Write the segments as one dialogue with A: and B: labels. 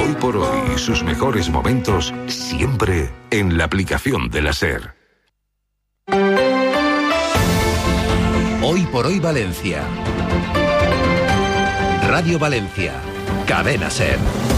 A: Hoy por hoy, sus mejores momentos siempre en la aplicación de la SER.
B: Hoy por hoy Valencia. Radio Valencia. Cadena SER.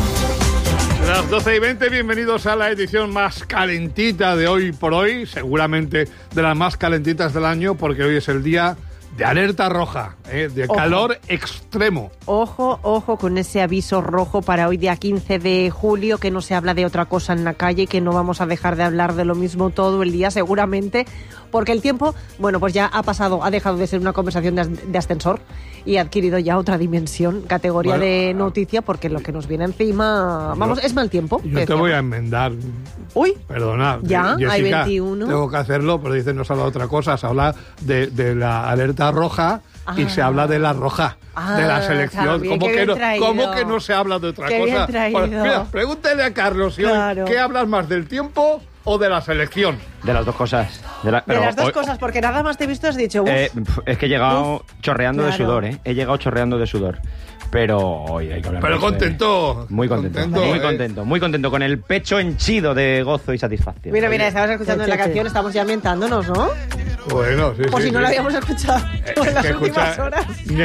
C: Las 12:20, bienvenidos a la edición más calentita de Hoy por Hoy, seguramente de las más calentitas del año, porque hoy es el día de alerta roja, de calor extremo.
D: Ojo con ese aviso rojo para hoy día 15 de julio, que no se habla de otra cosa en la calle, que no vamos a dejar de hablar de lo mismo todo el día seguramente, porque el tiempo, bueno, pues ya ha dejado de ser una conversación de ascensor y ha adquirido ya otra dimensión, categoría de noticia, porque lo que nos viene encima, es mal tiempo.
C: Yo te voy a enmendar.
D: Uy,
C: perdona,
D: ya,
C: Jessica,
D: hay 21.
C: Tengo que hacerlo, pero dicen no se habla de otra cosa, se habla de la alerta roja y se habla de la roja, de la selección. ¿Cómo que no se habla de otra cosa? Pues, mira, pregúntale a Carlos, ¿qué hablas más, del tiempo o de la selección?
E: De las dos cosas.
D: De las dos cosas, porque nada más te he visto, has dicho...
E: es que he llegado chorreando de sudor, He llegado chorreando de sudor. Pero hoy hay que hablar.
C: Pero contento.
E: Muy contento, con el pecho henchido de gozo y satisfacción.
D: Mira, estabas escuchando la canción, estamos ya ambientándonos, ¿no?
C: Bueno, sí.
D: Por si no lo habíamos escuchado en las últimas horas.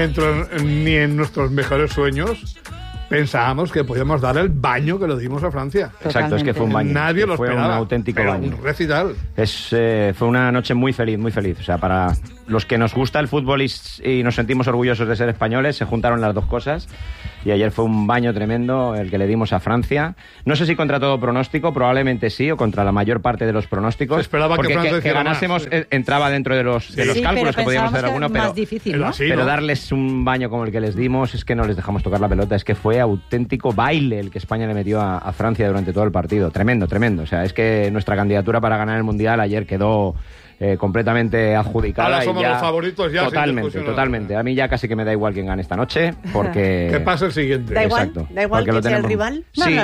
C: Ni en nuestros mejores sueños pensábamos que podíamos dar el baño que lo dimos a Francia.
E: Exacto, es que fue un baño.
C: Nadie lo esperaba.
E: Fue un auténtico baño.
C: Un recital.
E: Fue una noche muy feliz. O sea, para los que nos gusta el fútbol y nos sentimos orgullosos de ser españoles, se juntaron las dos cosas. Y ayer fue un baño tremendo el que le dimos a Francia. No sé si contra todo pronóstico, probablemente sí, o contra la mayor parte de los pronósticos.
C: Se esperaba
E: porque
C: que Francia
E: que ganásemos entraba dentro de los cálculos que podíamos hacer alguno, pero,
D: difícil, ¿no?
E: Pero darles un baño como el que les dimos es que no les dejamos tocar la pelota. Es que fue auténtico baile el que España le metió a Francia durante todo el partido. Tremendo. O sea, es que nuestra candidatura para ganar el Mundial ayer quedó completamente adjudicada.
C: Ahora somos los favoritos ya.
E: Totalmente. A mí ya casi que me da igual quién gane esta noche, porque...
C: ¿Qué pasa el siguiente?
D: ¿Da igual?
E: Exacto.
D: ¿Da igual que sea el rival?
E: Sí.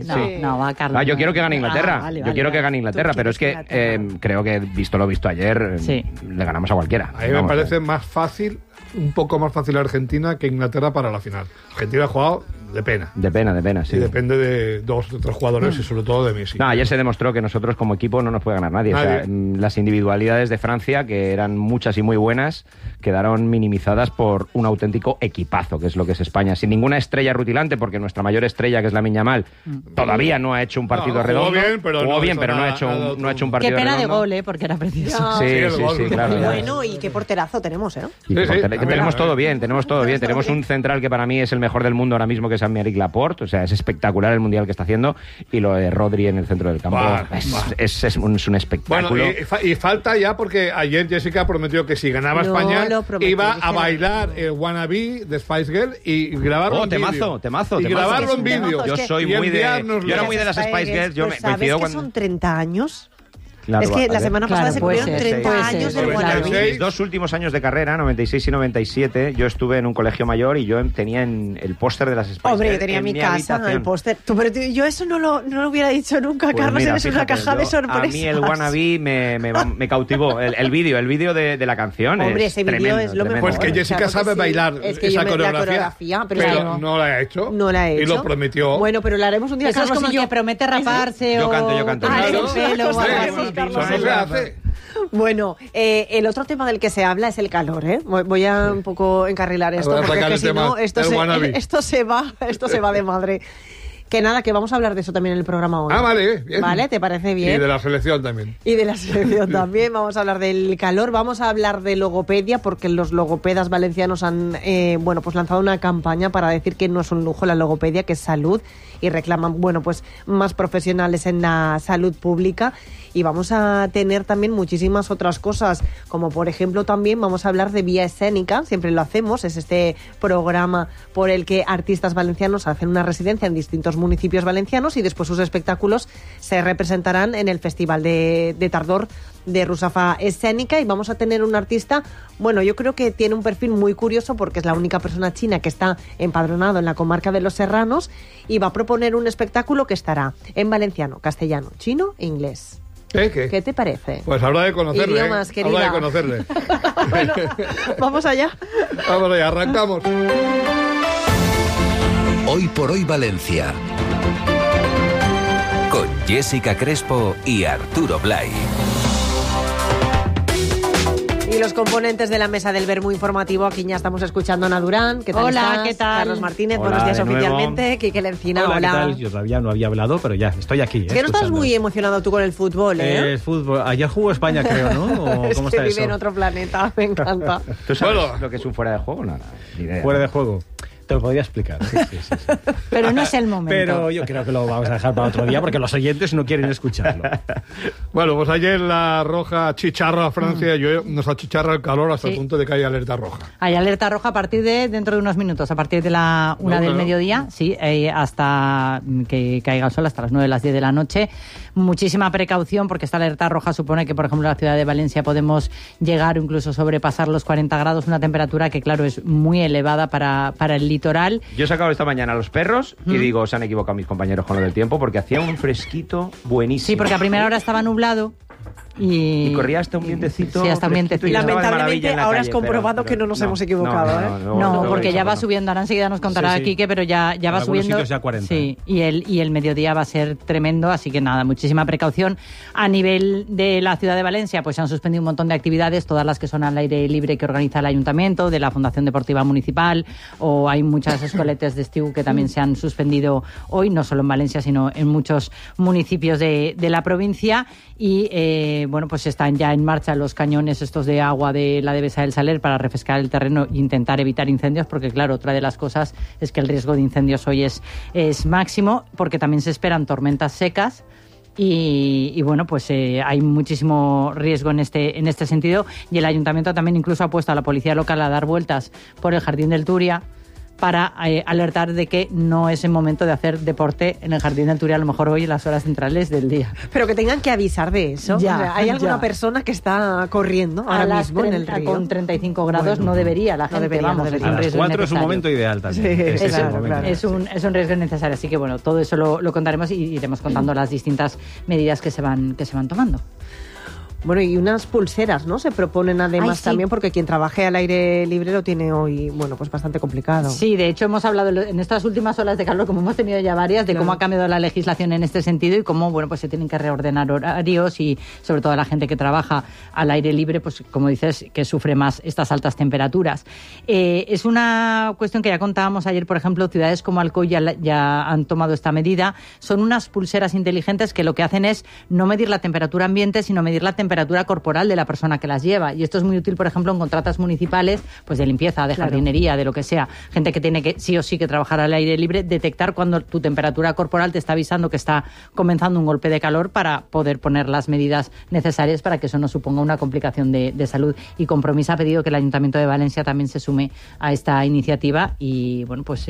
D: No, va, Carlos.
E: Yo quiero que gane Inglaterra.
D: Vale.
E: Quiero que gane Inglaterra, pero es que creo que, visto lo visto ayer, le ganamos a cualquiera.
C: A mí me parece más fácil, un poco más fácil Argentina que Inglaterra para la final. Argentina ha jugado de pena, sí. Y depende de 2 o 3 jugadores y sobre todo de Messi.
E: No, ayer se demostró que nosotros como equipo no nos puede ganar nadie. O sea, las individualidades de Francia, que eran muchas y muy buenas, quedaron minimizadas por un auténtico equipazo, que es lo que es España. Sin ninguna estrella rutilante, porque nuestra mayor estrella, que es Lamine Yamal, todavía no ha hecho un partido redondo.
C: Jugó bien, pero
E: no ha hecho un partido redondo.
D: Qué pena de gol, porque era precioso.
E: Sí, claro.
D: Bueno, y qué porterazo tenemos,
E: Tenemos todo bien. Tenemos un central que para mí es el mejor del mundo ahora mismo, que es Aymeric Laporte. O sea, es espectacular el mundial que está haciendo. Y lo de Rodri en el centro del campo es un espectáculo.
C: Bueno, y falta ya, porque ayer Jessica prometió que si ganaba España iba a bailar el Wannabe de Spice Girl y grabarlo en vídeo.
E: Temazo.
C: Y grabarlo en vídeo.
E: Yo era muy de las Spice Girls. Yo
D: ¿Sabes que son 30 años?
E: Claro,
D: es que la semana pasada se cumplieron 30 años del Wannabe.
E: Mis 2 últimos años de carrera, 96 y 97, yo estuve en un colegio mayor y yo tenía el póster de las Spice Girls.
D: Hombre, yo tenía en mi casa el póster. Pero yo eso no lo hubiera dicho nunca, pues Carlos, eres una caja de sorpresas.
E: A mí el Wannabe me cautivó. El vídeo de la canción.
D: Hombre, ese vídeo es lo mejor.
C: Pues que Jessica sabe bailar esa coreografía,
D: pero
C: no la ha hecho.
D: No la ha hecho.
C: Y lo prometió.
D: Bueno, pero la haremos un día.
F: Eso es como que promete raparse
E: yo
F: o...
E: canto.
F: el pelo o algo así.
C: Eso no se hace.
D: Bueno, el otro tema del que se habla es el calor, ¿eh? Voy a un poco encarrilar esto, porque es que si no, esto se va de madre. Que nada, que vamos a hablar de eso también en el programa hoy.
C: Vale, bien.
D: ¿Vale? ¿Te parece bien?
C: Y de la selección también.
D: También. Vamos a hablar del calor, vamos a hablar de logopedia, porque los logopedas valencianos han pues lanzado una campaña para decir que no es un lujo la logopedia, que es salud, y reclaman, pues más profesionales en la salud pública. Y vamos a tener también muchísimas otras cosas, como por ejemplo también vamos a hablar de Vía Escénica, siempre lo hacemos, es este programa por el que artistas valencianos hacen una residencia en distintos municipios valencianos y después sus espectáculos se representarán en el Festival de Tardor de Rusafa Escénica. Y vamos a tener un artista, yo creo que tiene un perfil muy curioso, porque es la única persona china que está empadronado en la comarca de Los Serranos, y va a proponer un espectáculo que estará en valenciano, castellano, chino e inglés. ¿Qué te parece?
C: Pues habrá de conocerle.
D: Idiomas, querida.
C: Habrá de conocerle.
D: Bueno, vamos allá.
C: Vamos allá, arrancamos.
B: Hoy por hoy Valencia. Jessica Crespo y Arturo Blay.
D: Y los componentes de la mesa del Vermú Informativo, aquí ya estamos escuchando a Ana Durán. ¿Qué tal
F: Hola,
D: estás?
F: ¿qué tal?
D: Carlos Martínez,
E: Hola,
D: buenos días
E: de nuevo.
D: oficialmente. Quique Lencina, hola.
G: ¿Qué tal? Yo todavía no había hablado, pero ya, estoy aquí.
D: Es que no estás muy emocionado tú con el fútbol, ¿eh?
G: Fútbol. Ayer jugó España, creo, ¿no? ¿O
D: Es
G: ¿Cómo
D: que
G: está
D: vive
G: eso?
D: en otro planeta, me encanta.
E: ¿Tú sabes
C: Bueno.
E: lo que es un fuera de juego? Nada, ni idea.
G: Fuera de juego. Te lo podría explicar. Sí.
F: Pero no es el momento.
G: Pero yo creo que lo vamos a dejar para otro día porque los oyentes no quieren escucharlo.
C: Bueno, pues ayer la Roja chicharra a Francia y hoy nos achicharra el calor hasta el
F: Sí.
C: punto de que hay alerta roja.
F: Hay alerta roja a partir de dentro de unos minutos, a partir de la 1 del
C: claro.
F: mediodía, sí, hasta que caiga el sol, hasta las 9, las 10 de la noche. Muchísima precaución porque esta alerta roja supone que, por ejemplo, en la ciudad de Valencia podemos llegar o incluso sobrepasar los 40 grados, una temperatura que, claro, es muy elevada para el litoral.
E: Yo he sacado esta mañana a los perros y digo, se han equivocado mis compañeros con lo del tiempo porque hacía un fresquito buenísimo.
F: Sí, porque a primera hora estaba nublado. Y
E: corría hasta un vientecito.
F: Sí, hasta un
E: fresquito y
F: vientecito.
E: estaba de
D: Lamentablemente,
E: maravilla en la
D: ahora
E: calle,
D: has comprobado
E: pero
D: que no nos hemos equivocado, ¿eh?
F: No, porque ya va
E: subiendo.
F: subiendo, ahora enseguida nos contará
G: Sí, sí.
F: Quique, pero ya
G: En
F: va
G: algunos
F: subiendo.
G: sitios ya 40.
F: Sí, y el mediodía va a ser tremendo, así que nada, muchísima precaución. A nivel de la ciudad de Valencia, pues se han suspendido un montón de actividades, todas las que son al aire libre que organiza el Ayuntamiento, de la Fundación Deportiva Municipal, o hay muchas escoletes de estiu que también se han suspendido hoy, no solo en Valencia, sino en muchos municipios de la provincia. Y bueno, pues están ya en marcha los cañones estos de agua de la Devesa del Saler para refrescar el terreno e intentar evitar incendios, porque claro, otra de las cosas es que el riesgo de incendios hoy es máximo, porque también se esperan tormentas secas. Y bueno, pues hay muchísimo riesgo en este sentido, y el Ayuntamiento también incluso ha puesto a la policía local a dar vueltas por el Jardín del Turia para alertar de que no es el momento de hacer deporte en el Jardín del Turia, a lo mejor hoy en las horas centrales del día.
D: Pero que tengan que avisar de eso.
F: Ya,
D: O sea, ¿hay alguna
F: ya.
D: persona que está corriendo
F: A
D: ahora
F: las
D: mismo en el
F: 30,
D: río?
F: con 35 grados
D: Bueno,
F: no debería la
D: no
F: gente,
D: debería,
F: vamos,
D: no
F: es
D: debería.
F: un
G: A las
F: riesgo
G: 4 es un
F: innecesario.
G: momento ideal también.
D: Sí,
G: Ese es el
D: claro,
G: momento.
D: claro.
F: Es un riesgo innecesario, así que bueno, todo eso lo contaremos y iremos contando las distintas medidas que se van tomando.
D: Bueno, y unas pulseras, ¿no? Se proponen además
F: Ay, sí.
D: también, porque quien trabaje al aire libre lo tiene hoy, bueno, pues bastante complicado.
F: Sí, de hecho hemos hablado en estas últimas olas de calor, como hemos tenido ya varias, de
D: Claro.
F: cómo ha cambiado la legislación en este sentido y cómo, bueno, pues se tienen que reordenar horarios y sobre todo la gente que trabaja al aire libre, pues como dices, que sufre más estas altas temperaturas. Es una cuestión que ya contábamos ayer, por ejemplo, ciudades como Alcoy ya han tomado esta medida. Son unas pulseras inteligentes que lo que hacen es no medir la temperatura ambiente, sino medir la temperatura corporal de la persona que las lleva. Y esto es muy útil, por ejemplo, en contratas municipales, pues de limpieza, de jardinería, de lo que sea. Gente que tiene que sí o sí que trabajar al aire libre, detectar cuando tu temperatura corporal te está avisando que está comenzando un golpe de calor para poder poner las medidas necesarias para que eso no suponga una complicación de salud. Y Compromís ha pedido que el Ayuntamiento de Valencia también se sume a esta iniciativa y, bueno, pues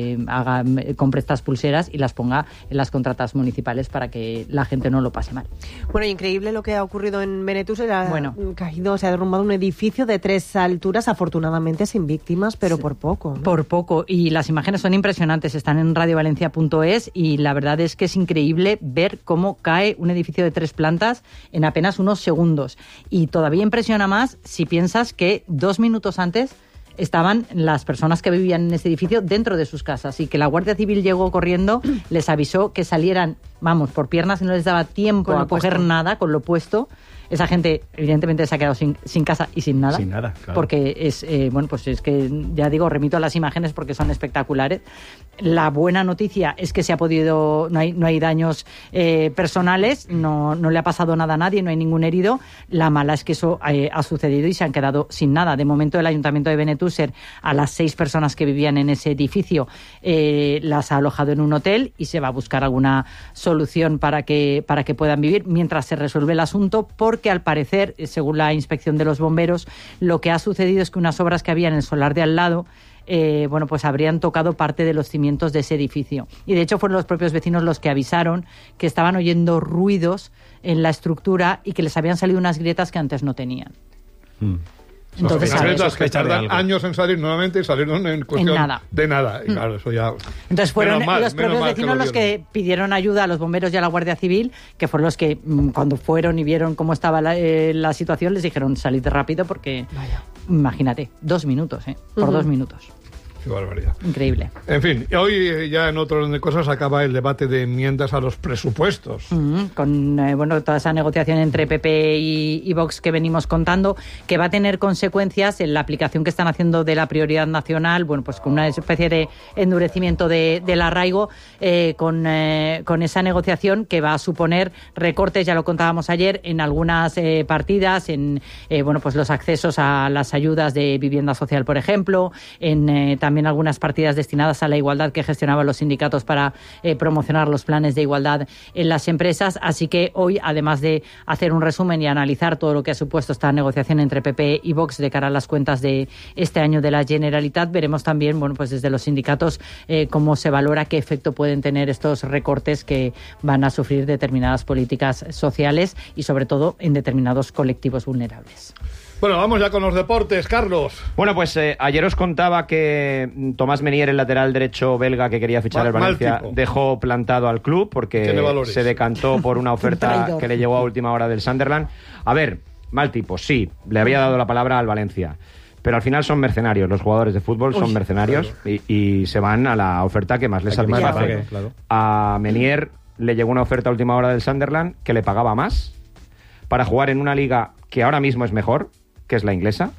F: compre estas pulseras y las ponga en las contratas municipales para que la gente no lo pase mal.
D: Bueno, increíble lo que ha ocurrido en Benetús. Se ha derrumbado un edificio de 3 alturas, afortunadamente sin víctimas, pero por poco, ¿no?
F: Por poco. Y las imágenes son impresionantes. Están en radiovalencia.es y la verdad es que es increíble ver cómo cae un edificio de 3 plantas en apenas unos segundos. Y todavía impresiona más si piensas que 2 minutos antes estaban las personas que vivían en ese edificio dentro de sus casas y que la Guardia Civil llegó corriendo, les avisó que salieran, vamos, por piernas y no les daba tiempo a coger nada con lo puesto. Esa gente, evidentemente, se ha quedado sin casa y sin nada.
G: Sin nada, claro.
F: Porque es, bueno, pues es que, ya digo, remito a las imágenes porque son espectaculares. La buena noticia es que se ha podido, no hay daños personales, no le ha pasado nada a nadie, no hay ningún herido. La mala es que eso ha sucedido y se han quedado sin nada. De momento, el Ayuntamiento de Benetúser, a las 6 personas que vivían en ese edificio, las ha alojado en un hotel y se va a buscar alguna solución para que puedan vivir mientras se resuelve el asunto, porque al parecer, según la inspección de los bomberos, lo que ha sucedido es que unas obras que había en el solar de al lado bueno, pues habrían tocado parte de los cimientos de ese edificio. Y de hecho fueron los propios vecinos los que avisaron que estaban oyendo ruidos en la estructura y que les habían salido unas grietas que antes no tenían. Entonces,
C: Las grietas que
G: sospechar de
C: tardan
G: algo.
C: años en salir nuevamente y salieron en cuestión
F: nada.
C: de nada. Y claro, eso ya...
F: Entonces fueron
C: Menos mal,
F: los propios
C: menos mal
F: vecinos
C: lo
F: los que pidieron ayuda a los bomberos y a la Guardia Civil, que fueron los que cuando fueron y vieron cómo estaba la situación les dijeron salid rápido porque, imagínate, 2 minutos, por 2 minutos.
C: Qué barbaridad.
F: Increíble.
C: En fin, hoy ya en otro orden de cosas acaba el debate de enmiendas a los presupuestos.
F: Con toda esa negociación entre PP y Vox que venimos contando, que va a tener consecuencias en la aplicación que están haciendo de la prioridad nacional, bueno, pues con una especie de endurecimiento del arraigo, con esa negociación que va a suponer recortes, ya lo contábamos ayer, en algunas partidas, en pues los accesos a las ayudas de vivienda social, por ejemplo, en también algunas partidas destinadas a la igualdad que gestionaban los sindicatos para promocionar los planes de igualdad en las empresas. Así que hoy, además de hacer un resumen y analizar todo lo que ha supuesto esta negociación entre PP y Vox de cara a las cuentas de este año de la Generalitat, veremos también, pues desde los sindicatos, cómo se valora, qué efecto pueden tener estos recortes que van a sufrir determinadas políticas sociales y, sobre todo, en determinados colectivos vulnerables.
C: Bueno, vamos ya con los deportes, Carlos.
E: Bueno, pues ayer os contaba que Tomás Menier, el lateral derecho belga que quería fichar el Valencia, dejó plantado al club porque se decantó por una oferta que le llegó a última hora del Sunderland. A ver, mal tipo, sí, le había dado la palabra al Valencia, pero al final son mercenarios, los jugadores de fútbol son mercenarios, claro. y se van a la oferta que más les satisface. Claro. A Menier le llegó una oferta a última hora del Sunderland que le pagaba más para jugar en una liga que ahora mismo es mejor, que es la inglesa,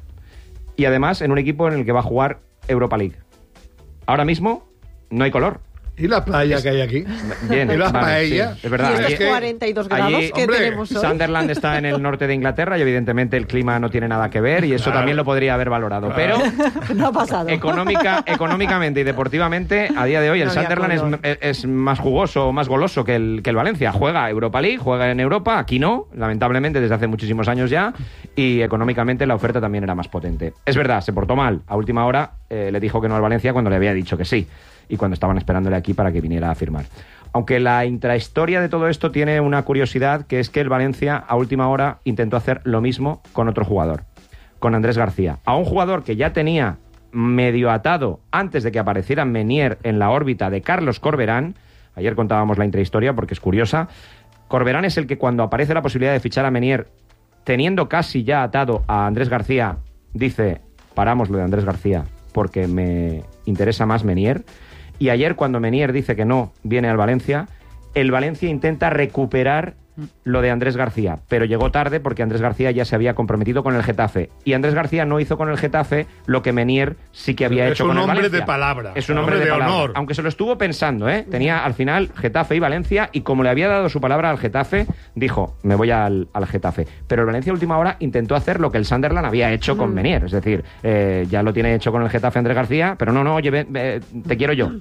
E: y además en un equipo en el que va a jugar Europa League. Ahora mismo no hay color.
C: ¿Y la playa que hay aquí?
E: Bien,
C: ¿Y la paella?
E: Sí, es verdad.
D: ¿Y estos 42 grados que tenemos hoy?
E: Sunderland está en el norte de Inglaterra y evidentemente el clima no tiene nada que ver y eso también lo podría haber valorado. Pero
D: no ha pasado.
E: Económicamente y deportivamente, a día de hoy el Sunderland es más jugoso, más goloso que el Valencia. Juega Europa League, juega en Europa, aquí no, lamentablemente desde hace muchísimos años ya, y económicamente la oferta también era más potente. Es verdad, se portó mal. A última hora le dijo que no al Valencia cuando le había dicho que sí, y cuando estaban esperándole aquí para que viniera a firmar. Aunque la intrahistoria de todo esto tiene una curiosidad, que es que el Valencia a última hora intentó hacer lo mismo con otro jugador, con Andrés García. A un jugador que ya tenía medio atado antes de que apareciera Menier en la órbita de Carlos Corberán. Ayer contábamos la intrahistoria porque es curiosa. Corberán es el que cuando aparece la posibilidad de fichar a Menier, teniendo casi ya atado a Andrés García, dice, paramos lo de Andrés García porque me interesa más Menier. Y ayer, cuando Menier dice que no viene al Valencia, el Valencia intenta recuperar lo de Andrés García, pero llegó tarde porque Andrés García ya se había comprometido con el Getafe. Y Andrés García no hizo con el Getafe lo que Menier sí que había hecho con el Valencia.
C: Es un hombre de palabra.
E: Es un hombre de honor. Aunque se lo estuvo pensando, ¿eh? Tenía al final Getafe y Valencia, y como le había dado su palabra al Getafe, dijo, me voy al Getafe. Pero el Valencia a última hora intentó hacer lo que el Sunderland había hecho con Menier. Es decir, ya lo tiene hecho con el Getafe Andrés García, pero no, oye, te quiero yo.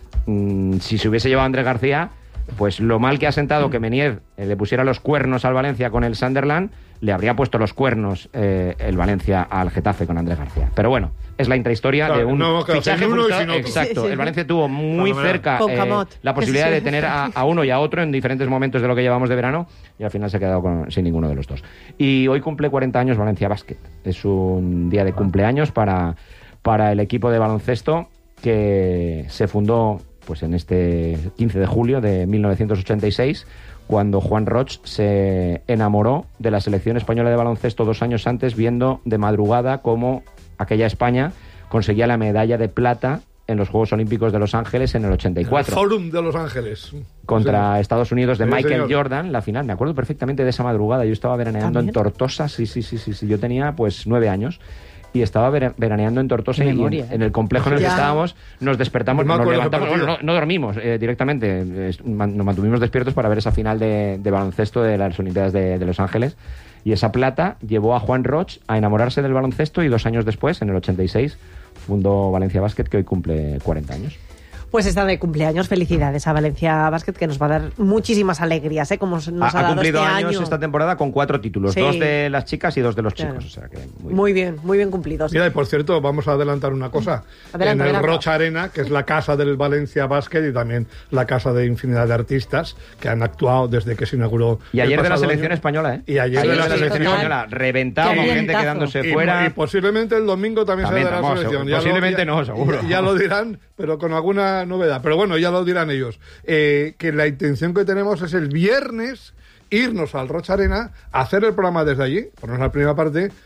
E: Si se hubiese llevado a Andrés García, pues lo mal que ha sentado que Menier le pusiera los cuernos al Valencia con el Sunderland, le habría puesto los cuernos el Valencia al Getafe con Andrés García. Pero bueno, es la intrahistoria de un fichaje frustrado. Exacto, sí. El Valencia tuvo muy cerca la posibilidad de tener a uno y a otro en diferentes momentos de lo que llevamos de verano, y al final se ha quedado sin ninguno de los dos. Y hoy cumple 40 años Valencia Basket. Es un día de cumpleaños para el equipo de baloncesto que se fundó pues en este 15 de julio de 1986, cuando Juan Roig se enamoró de la selección española de baloncesto 2 años antes, viendo de madrugada cómo aquella España conseguía la medalla de plata en los Juegos Olímpicos de Los Ángeles en el 84.
C: El Fórum de Los Ángeles.
E: Contra Estados Unidos de Michael Jordan, la final. Me acuerdo perfectamente de esa madrugada. Yo estaba veraneando en Tortosa, sí. Yo tenía pues 9 años. Y estaba veraneando en Tortosa y en el complejo en el que estábamos nos despertamos, nos levantamos, no dormimos directamente, nos mantuvimos despiertos para ver esa final de baloncesto de las Olimpiadas de Los Ángeles, y esa plata llevó a Juan Roig a enamorarse del baloncesto, y 2 años después, en el 86, fundó Valencia Basket, que hoy cumple 40 años.
D: Pues está de cumpleaños, felicidades a Valencia Basket, que nos va a dar muchísimas alegrías, como nos ha dado
E: cumplido
D: este
E: años
D: año.
E: Esta temporada con 4 títulos,
D: sí.
E: 2 de las chicas y 2 de los chicos. O sea que
D: muy bien cumplidos.
C: Mira, y por cierto, vamos a adelantar una cosa. En el Roig Arena, que es la casa del Valencia Basket y también la casa de infinidad de artistas que han actuado desde que se inauguró.
E: Y ayer de la selección española, ¿eh?
C: Y ayer de la selección española,
E: reventado, con gente quedándose fuera.
C: Y posiblemente el domingo también será de la selección.
E: Posiblemente no, seguro.
C: Ya lo dirán, pero con alguna novedad. Pero bueno, ya lo dirán ellos. Que la intención que tenemos es el viernes irnos al Roig Arena, hacer el programa desde allí, ponernos la primera parte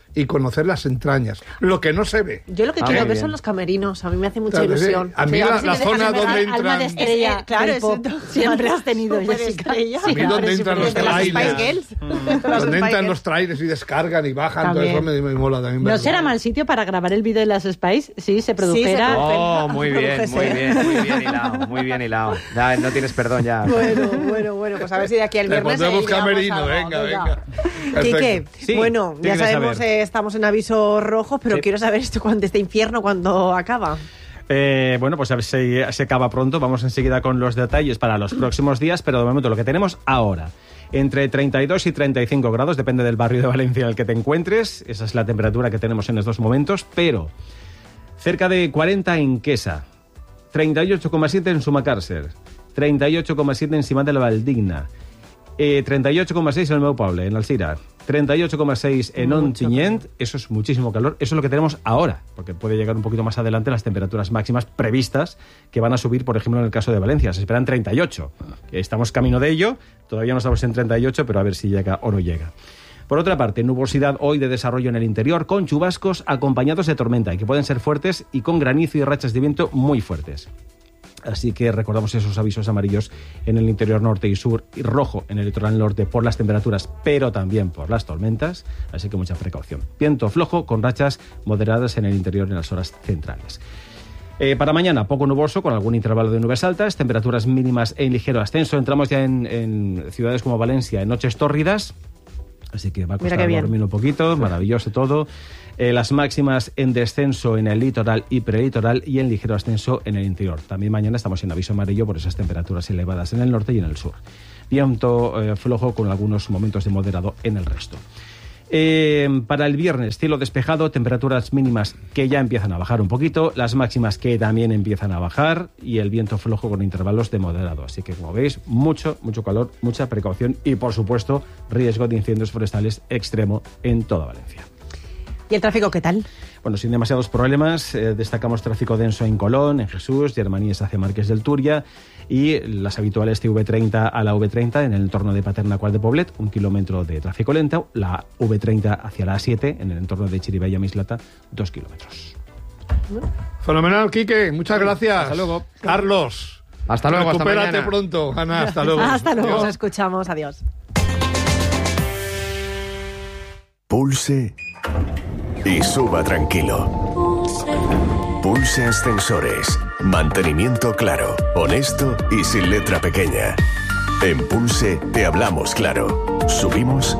C: y conocer las entrañas. Lo que no se ve.
D: Yo lo que quiero ver son los camerinos. A mí me hace mucha ilusión.
C: A mí la zona donde entran...
F: Alma de estrella, claro, siempre has tenido, Jessica.
C: A mí donde entran los trailers. Donde entran los trailers y descargan y bajan, todo eso me mola también.
F: ¿No será mal sitio para grabar el vídeo de las Spice? Sí, se produjera.
E: Oh, muy bien hilado, muy bien hilado. Ya, no tienes perdón ya.
D: Bueno, pues a ver si de aquí al viernes...
C: Le pondremos camerino, venga.
D: Quique, bueno, ya sabemos, estamos en aviso rojo, pero quiero saber esto de este infierno cuando acaba.
G: Bueno, pues a ver si se acaba pronto. Vamos enseguida con los detalles para los próximos días, pero de momento lo que tenemos ahora, entre 32 y 35 grados, depende del barrio de Valencia en el que te encuentres. Esa es la temperatura que tenemos en estos momentos, pero cerca de 40 en Quesa, 38,7 en Sumacàrcer, 38,7 en Simat de la Valldigna, 38,6 en el meu poble, en Alzira, 38,6 en Ontinyent. Eso es muchísimo calor. Eso es lo que tenemos ahora, porque puede llegar un poquito más adelante las temperaturas máximas previstas, que van a subir, por ejemplo, en el caso de Valencia. Se esperan 38. Estamos camino de ello. Todavía no estamos en 38, pero a ver si llega o no llega. Por otra parte, nubosidad hoy de desarrollo en el interior, con chubascos acompañados de tormenta, y que pueden ser fuertes, y con granizo y rachas de viento muy fuertes. Así que recordamos esos avisos amarillos en el interior norte y sur, y rojo en el litoral norte por las temperaturas, pero también por las tormentas, así que mucha precaución. Viento flojo con rachas moderadas en el interior en las horas centrales. Para mañana, poco nuboso, con algún intervalo de nubes altas, temperaturas mínimas en ligero ascenso. Entramos ya en ciudades como Valencia en noches tórridas, así que va a costar dormir un poquito, maravilloso todo. Las máximas en descenso en el litoral y prelitoral, y en ligero ascenso en el interior. También mañana estamos en aviso amarillo por esas temperaturas elevadas en el norte y en el sur. Viento flojo con algunos momentos de moderado en el resto. Para el viernes, cielo despejado, temperaturas mínimas que ya empiezan a bajar un poquito, las máximas que también empiezan a bajar, y el viento flojo con intervalos de moderado. Así que, como veis, mucho calor, mucha precaución y, por supuesto, riesgo de incendios forestales extremo en toda Valencia.
D: ¿Y el tráfico qué tal?
G: Bueno, sin demasiados problemas. Destacamos tráfico denso en Colón, en Jesús, Germanías hacia Marqués del Turia, y las habituales TV30 a la V30 en el entorno de Paterna Quart de Poblet, 1 kilómetro de tráfico lento. La V30 hacia la A7 en el entorno de Chirivella Mislata, 2 kilómetros.
C: Fenomenal, Quique. Muchas gracias.
G: Hasta luego.
C: Carlos.
E: Hasta luego.
C: Recupérate pronto, Ana. Hasta luego.
D: Hasta luego.
C: Adiós.
D: Nos escuchamos. Adiós.
H: Pulse y suba tranquilo. Pulse Ascensores. Mantenimiento claro, honesto y sin letra pequeña. En Pulse te hablamos claro. ¿Subimos?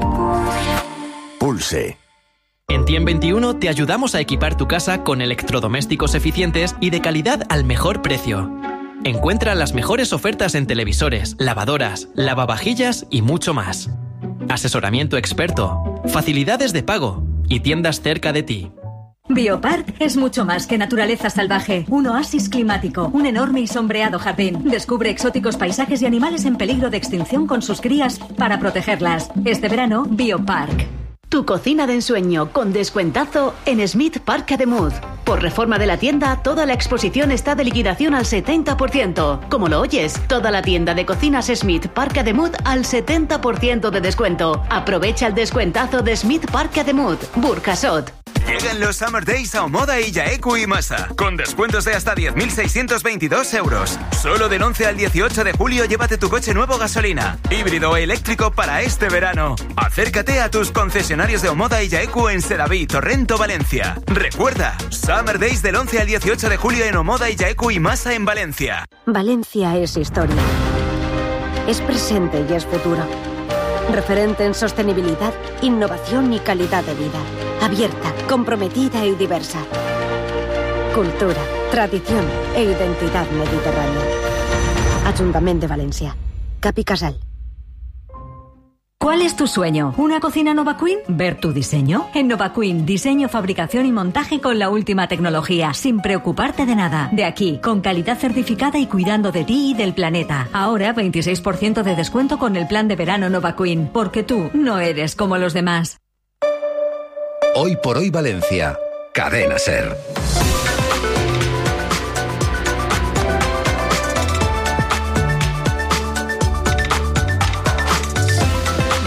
H: Pulse.
I: En TIEM21 te ayudamos a equipar tu casa con electrodomésticos eficientes y de calidad al mejor precio. Encuentra las mejores ofertas en televisores, lavadoras, lavavajillas y mucho más. Asesoramiento experto, facilidades de pago y tiendas cerca de ti.
J: Biopark es mucho más que naturaleza salvaje. Un oasis climático, un enorme y sombreado jardín. Descubre exóticos paisajes y animales en peligro de extinción con sus crías para protegerlas. Este verano, Biopark.
K: Tu cocina de ensueño con descuentazo en Smith Parc Ademuz. Por reforma de la tienda, toda la exposición está de liquidación al 70%. Como lo oyes, toda la tienda de cocinas Smith Parc Ademuz al 70% de descuento. Aprovecha el descuentazo de Smith Parc Ademuz, Burjasot.
L: Llegan los Summer Days a Omoda y Yaeku y Masa, con descuentos de hasta 10.622 euros. Solo del 11 al 18 de julio llévate tu coche nuevo gasolina, híbrido o eléctrico para este verano. Acércate a tus concesionarios de Omoda y Yaeku en Selaví, Torrento, Valencia. Recuerda, Summer Days del 11 al 18 de julio en Omoda y Yaeku y Masa en Valencia.
M: Valencia es historia. Es presente y es futuro. Referente en sostenibilidad, innovación y calidad de vida. Abierta, comprometida y diversa. Cultura, tradición e identidad mediterránea. Ayuntamiento de Valencia. Capi Casal.
J: ¿Cuál es tu sueño? ¿Una cocina Nova Queen? ¿Ver tu diseño? En Nova Queen, diseño, fabricación y montaje con la última tecnología, sin preocuparte de nada. De aquí, con calidad certificada y cuidando de ti y del planeta. Ahora, 26% de descuento con el plan de verano Nova Queen, porque tú no eres como los demás.
B: Hoy por hoy Valencia. Cadena SER.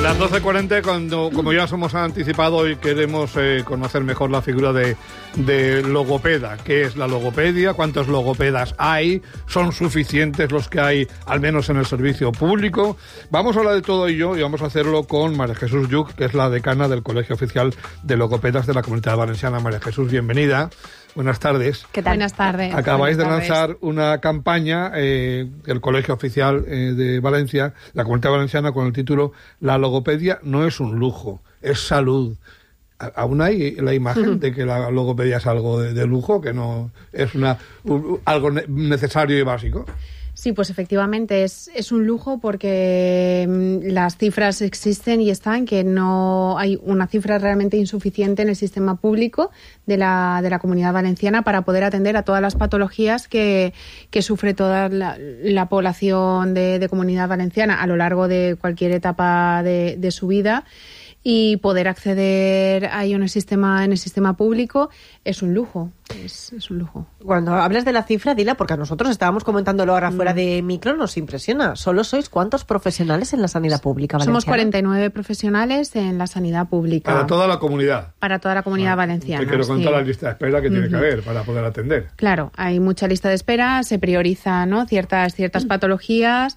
C: Las 12:40, como ya os hemos anticipado, y queremos conocer mejor la figura de logopeda. ¿Qué es la logopedia? ¿Cuántos logopedas hay? ¿Son suficientes los que hay, al menos en el servicio público? Vamos a hablar de todo ello y vamos a hacerlo con María Jesús Lluch, que es la decana del Colegio Oficial de Logopedas de la Comunidad Valenciana. María Jesús, bienvenida. Buenas tardes.
N: ¿Qué tal? Buenas tardes.
C: Acabáis de lanzar una campaña, el Colegio Oficial de Valencia, la Comunidad Valenciana, con el título La logopedia no es un lujo, es salud. ¿Aún hay la imagen de que la logopedia es algo de lujo, que no es algo necesario y básico?
N: Sí, pues efectivamente es un lujo porque las cifras existen y están, que no hay una cifra realmente insuficiente en el sistema público de la Comunidad Valenciana para poder atender a todas las patologías que sufre toda la población de Comunidad Valenciana a lo largo de cualquier etapa de su vida. Y poder acceder ahí en el sistema público es un lujo, es un lujo.
D: Cuando hablas de la cifra, dila, porque a nosotros estábamos comentándolo ahora fuera de micro, nos impresiona. ¿Solo sois cuántos profesionales en la sanidad pública valenciana?
N: Somos 49 profesionales en la sanidad pública.
C: Para toda la comunidad.
N: Para toda la comunidad valenciana.
C: Te quiero contar la lista de espera que tiene que haber para poder atender.
N: Claro, hay mucha lista de espera, se prioriza, ¿no?, ciertas patologías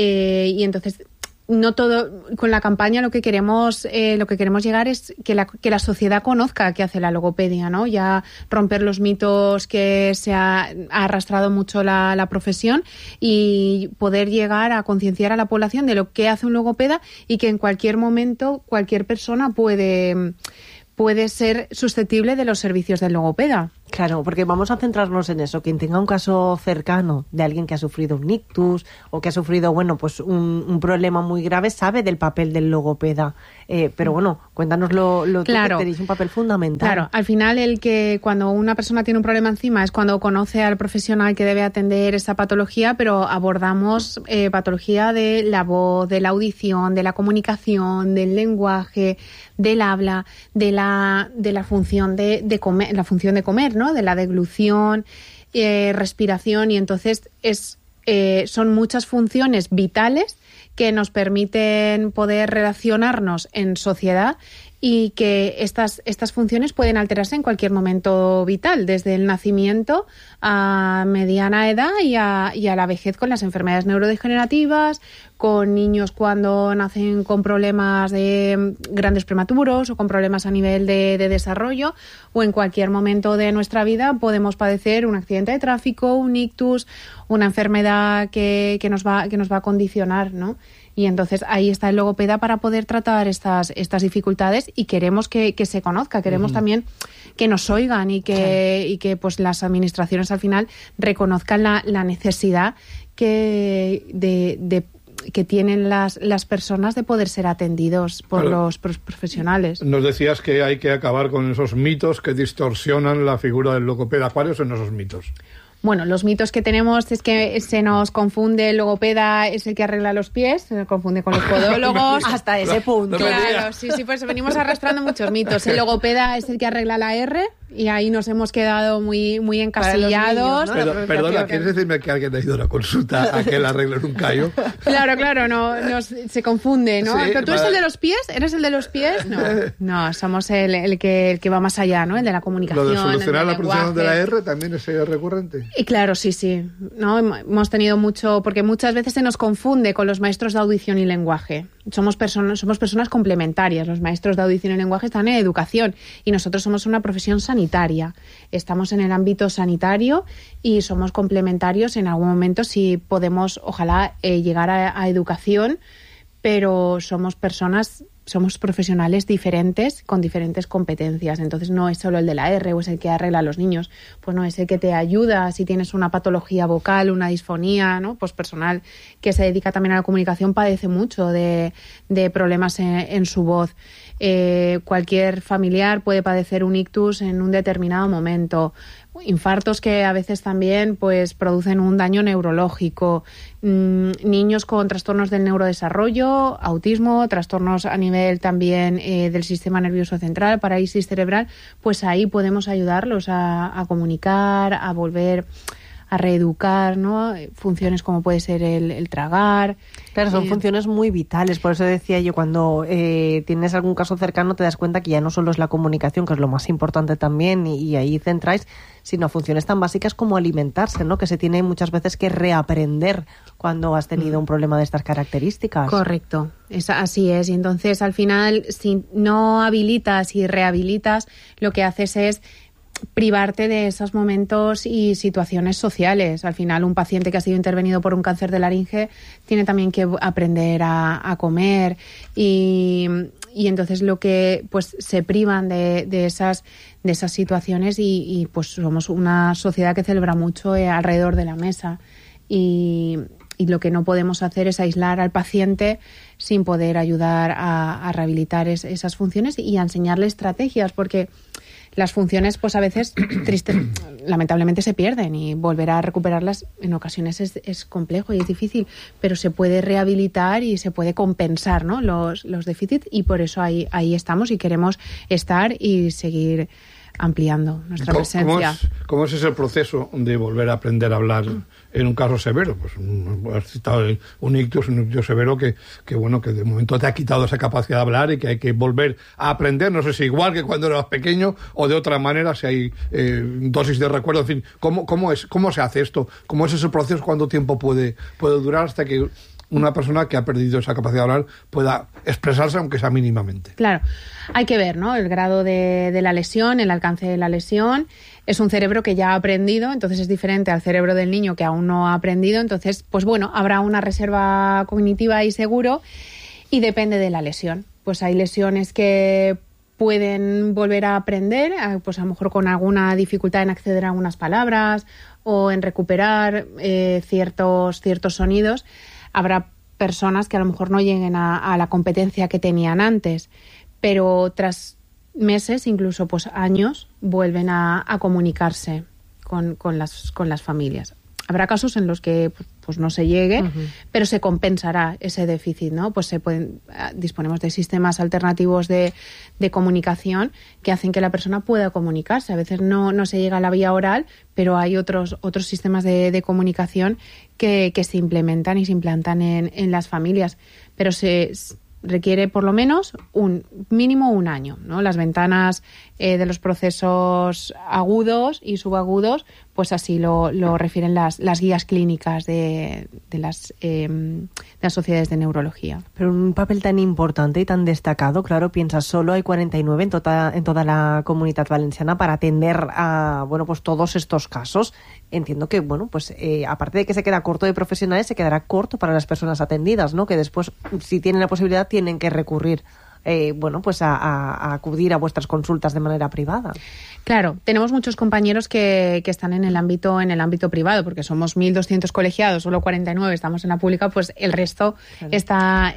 N: y entonces... No todo, con la campaña lo que queremos llegar es que la sociedad conozca qué hace la logopedia, ¿no? Ya romper los mitos que se ha arrastrado mucho la profesión y poder llegar a concienciar a la población de lo que hace un logopeda y que en cualquier momento cualquier persona puede ser susceptible de los servicios del logopeda.
D: Claro, porque vamos a centrarnos en eso. Quien tenga un caso cercano de alguien que ha sufrido un ictus o que ha sufrido, pues un problema muy grave, sabe del papel del logopeda. Pero bueno, cuéntanos claro, que tenéis un papel fundamental.
N: Claro, al final cuando una persona tiene un problema encima es cuando conoce al profesional que debe atender esa patología, pero abordamos patología de la voz, de la audición, de la comunicación, del lenguaje, del habla, de la función de comer, ¿no?, de la deglución, respiración, y entonces son muchas funciones vitales que nos permiten poder relacionarnos en sociedad y que estas funciones pueden alterarse en cualquier momento vital, desde el nacimiento a mediana edad y a la vejez, con las enfermedades neurodegenerativas, con niños cuando nacen con problemas de grandes prematuros o con problemas a nivel de desarrollo, o en cualquier momento de nuestra vida podemos padecer un accidente de tráfico, un ictus, una enfermedad que nos va a condicionar, ¿no? Y entonces ahí está el logopeda para poder tratar estas dificultades, y queremos que se conozca, queremos también que nos oigan y que pues las administraciones al final reconozcan la necesidad que tienen las personas de poder ser atendidos por los profesionales.
C: Nos decías que hay que acabar con esos mitos que distorsionan la figura del logopeda. ¿Cuáles son esos mitos?
N: Bueno, los mitos que tenemos es que se nos confunde, el logopeda es el que arregla los pies, se nos confunde con los podólogos.
D: Hasta ese punto.
N: Claro, sí, pues venimos arrastrando muchos mitos. El logopeda es el que arregla la R, y ahí nos hemos quedado muy encasillados.
C: Niños, ¿no? Perdona, ¿quieres decirme que alguien ha ido a una consulta a que le arreglen un callo?
N: Claro, se confunde, ¿no? Sí, ¿pero tú eres el de los pies? ¿Eres el de los pies? No, somos el que va más allá, ¿no? El de la comunicación.
C: ¿Lo de solucionar la pronunciación de la R también es recurrente?
N: Y claro, sí. ¿No? Hemos tenido mucho, porque muchas veces se nos confunde con los maestros de audición y lenguaje. Somos personas complementarias. Los maestros de audición y lenguaje están en educación y nosotros somos una profesión sanitaria. Estamos en el ámbito sanitario y somos complementarios en algún momento, si podemos, ojalá, llegar a educación, pero somos profesionales diferentes con diferentes competencias. Entonces no es solo el de la R o es el que arregla a los niños, pues no, es el que te ayuda si tienes una patología vocal, una disfonía, ¿no? Pues personal que se dedica también a la comunicación padece mucho de problemas en su voz. Cualquier familiar puede padecer un ictus en un determinado momento. Infartos que a veces también pues producen un daño neurológico, niños con trastornos del neurodesarrollo, autismo, trastornos a nivel también del sistema nervioso central, parálisis cerebral, pues ahí podemos ayudarlos a comunicar, a volver reeducar, ¿no? Funciones como puede ser el tragar.
D: Claro, son funciones muy vitales, por eso decía yo, cuando tienes algún caso cercano te das cuenta que ya no solo es la comunicación, que es lo más importante también, y ahí centráis, sino funciones tan básicas como alimentarse, ¿no? Que se tiene muchas veces que reaprender cuando has tenido un problema de estas características.
N: Correcto, así es. Y entonces, al final, si no habilitas y rehabilitas, lo que haces es privarte de esos momentos y situaciones sociales. Al final, un paciente que ha sido intervenido por un cáncer de laringe tiene también que aprender a comer y entonces lo que pues se privan de esas situaciones y pues somos una sociedad que celebra mucho alrededor de la mesa y lo que no podemos hacer es aislar al paciente sin poder ayudar a rehabilitar esas funciones y a enseñarle estrategias, porque las funciones, pues a veces, lamentablemente se pierden y volver a recuperarlas en ocasiones es complejo y es difícil, pero se puede rehabilitar y se puede compensar, ¿no? los déficits, y por eso ahí estamos y queremos estar y seguir ampliando nuestra presencia.
C: ¿Cómo es ese proceso de volver a aprender a hablar en un caso severo? Pues has citado un ictus severo que bueno, que de momento te ha quitado esa capacidad de hablar y que hay que volver a aprender, no sé si igual que cuando eras pequeño o de otra manera, si hay dosis de recuerdo, en fin, ¿cómo se hace esto? ¿Cómo es ese proceso? ¿Cuánto tiempo puede durar hasta que una persona que ha perdido esa capacidad de hablar pueda expresarse, aunque sea mínimamente?
N: Claro, hay que ver, ¿no? El grado de la lesión, el alcance de la lesión. Es un cerebro que ya ha aprendido, entonces es diferente al cerebro del niño que aún no ha aprendido. Entonces, pues bueno, habrá una reserva cognitiva y seguro, y depende de la lesión. Pues hay lesiones que pueden volver a aprender, pues a lo mejor con alguna dificultad en acceder a algunas palabras o en recuperar ciertos sonidos. Habrá personas que a lo mejor no lleguen a la competencia que tenían antes, pero tras meses, incluso pues años, vuelven a comunicarse con las familias. Habrá casos en los que pues no se llegue, pero se compensará ese déficit, ¿no? Pues disponemos de sistemas alternativos de comunicación que hacen que la persona pueda comunicarse. A veces no se llega a la vía oral, pero hay otros sistemas de comunicación que se implementan y se implantan en las familias. Pero se requiere por lo menos mínimo un año, ¿no? Las ventanas de los procesos agudos y subagudos, pues así lo refieren las guías clínicas de las sociedades de neurología.
D: Pero un papel tan importante y tan destacado, claro, piensas, solo hay 49 en toda la Comunitat Valenciana para atender a, bueno, pues todos estos casos. Entiendo que, bueno, pues aparte de que se queda corto de profesionales, se quedará corto para las personas atendidas, ¿no? Que después, si tienen la posibilidad, tienen que recurrir bueno, pues a acudir a vuestras consultas de manera privada.
N: Claro, tenemos muchos compañeros que están en el ámbito privado, porque somos 1.200 colegiados, solo 49 estamos en la pública, pues el resto claro, está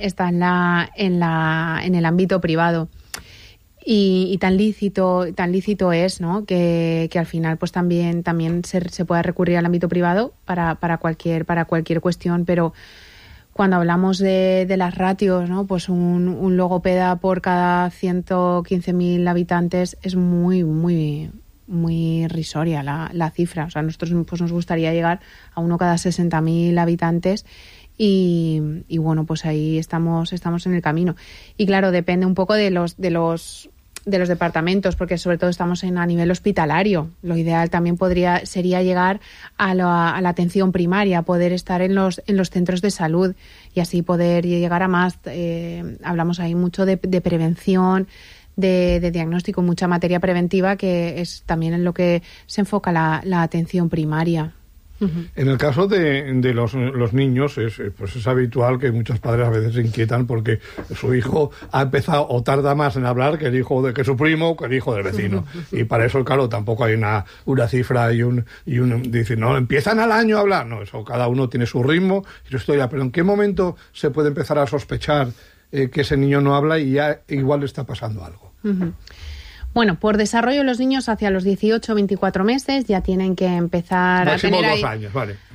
N: en el ámbito privado. Y tan lícito es, ¿no? Que al final pues también se pueda recurrir al ámbito privado para cualquier cuestión, pero cuando hablamos de las ratios, ¿no? Pues un logopeda por cada 115.000 habitantes es muy, muy, muy irrisoria la cifra. O sea, nosotros pues nos gustaría llegar a uno cada 60.000 habitantes y bueno, pues ahí estamos en el camino. Y claro, depende un poco de los departamentos, porque sobre todo estamos a nivel hospitalario. Lo ideal también sería llegar a la atención primaria, poder estar en los centros de salud y así poder llegar a más. Hablamos ahí mucho de prevención, de diagnóstico, mucha materia preventiva, que es también en lo que se enfoca la atención primaria.
C: En el caso de los niños es habitual que muchos padres a veces se inquietan porque su hijo ha empezado o tarda más en hablar que el hijo que su primo o que el hijo del vecino, y para eso claro tampoco hay una cifra y un decir, no, empiezan al año a hablar, no, eso cada uno tiene su ritmo y su historia, pero ¿en qué momento se puede empezar a sospechar que ese niño no habla y ya igual le está pasando algo?
N: Bueno, por desarrollo los niños hacia los 18 o 24 meses ya tienen que empezar
C: máximo
N: a tener
C: 2 años, vale.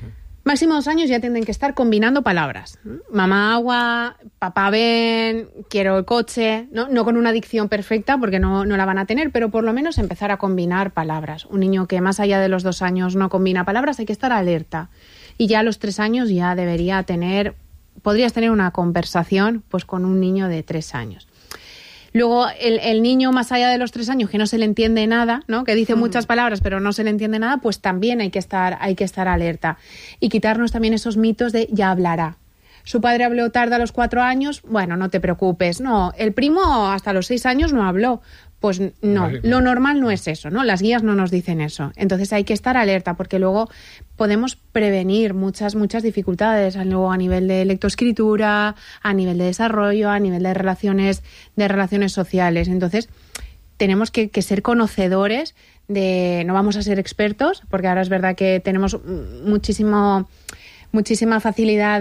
N: Máximo 2 años ya tienen que estar combinando palabras. Mamá agua, papá ven, quiero el coche. No con una dicción perfecta porque no la van a tener, pero por lo menos empezar a combinar palabras. Un niño que más allá de los 2 años no combina palabras, hay que estar alerta. Y ya a los 3 años ya podrías tener una conversación pues con un niño de 3 años. Luego, el niño más allá de los 3 años, que no se le entiende nada, ¿no? Que dice muchas palabras, pero no se le entiende nada, pues también hay que estar alerta. Y quitarnos también esos mitos de ya hablará. Su padre habló tarde a los 4 años, bueno, no te preocupes. No, el primo hasta los 6 años no habló. Pues no, lo normal no es eso, ¿no? Las guías no nos dicen eso. Entonces hay que estar alerta porque luego podemos prevenir muchas dificultades, luego a nivel de lectoescritura, a nivel de desarrollo, a nivel de relaciones sociales. Entonces tenemos que ser conocedores no vamos a ser expertos, porque ahora es verdad que tenemos muchísima facilidad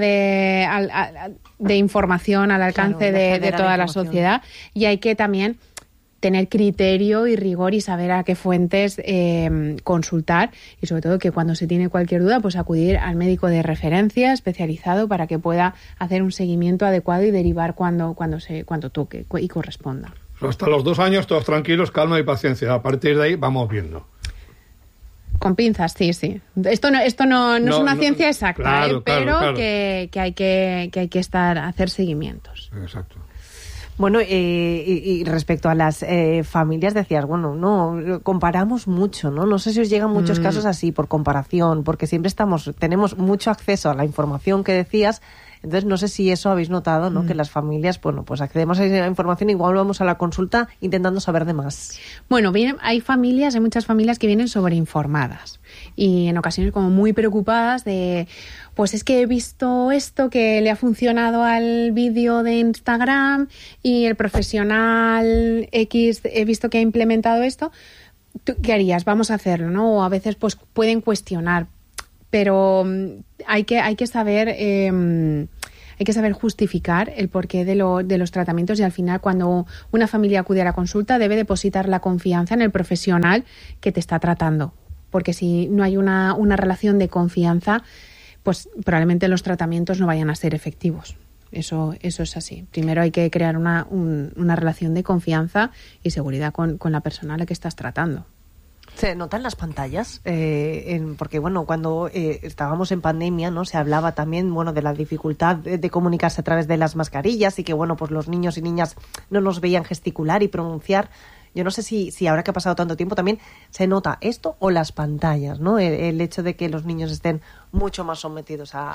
N: de información al alcance de toda la sociedad, y hay que también tener criterio y rigor y saber a qué fuentes consultar, y sobre todo que cuando se tiene cualquier duda pues acudir al médico de referencia especializado para que pueda hacer un seguimiento adecuado y derivar cuando toque y corresponda.
C: Hasta los 2 años todos tranquilos, calma y paciencia. A partir de ahí vamos viendo.
N: Con pinzas, sí. Esto no es una ciencia exacta,
C: claro,
N: pero
C: claro.
N: Que hay que hacer seguimientos.
C: Exacto.
D: Bueno, y respecto a las familias, decías, bueno, no, comparamos mucho, ¿no? No sé si os llegan muchos casos así, por comparación, porque siempre tenemos mucho acceso a la información que decías. Entonces, no sé si eso habéis notado, ¿no? Que las familias, bueno, pues accedemos a esa información y igual vamos a la consulta intentando saber de más.
N: Bueno, hay muchas familias que vienen sobreinformadas y en ocasiones como muy preocupadas de, pues es que he visto esto que le ha funcionado al vídeo de Instagram y el profesional X he visto que ha implementado esto. ¿Tú qué harías? Vamos a hacerlo, ¿no? O a veces pues pueden cuestionar, pero hay que saber justificar el porqué de los tratamientos, y al final cuando una familia acude a la consulta debe depositar la confianza en el profesional que te está tratando, porque si no hay una relación de confianza, pues probablemente los tratamientos no vayan a ser efectivos. Eso es así. Primero hay que crear una relación de confianza y seguridad con la persona a la que estás tratando.
D: ¿Se notan las pantallas? Porque, bueno, cuando estábamos en pandemia, ¿no? Se hablaba también, bueno, de la dificultad de comunicarse a través de las mascarillas y que, bueno, pues los niños y niñas no nos veían gesticular y pronunciar. Yo no sé si ahora que ha pasado tanto tiempo también se nota esto o las pantallas, ¿no? El hecho de que los niños estén mucho más sometidos a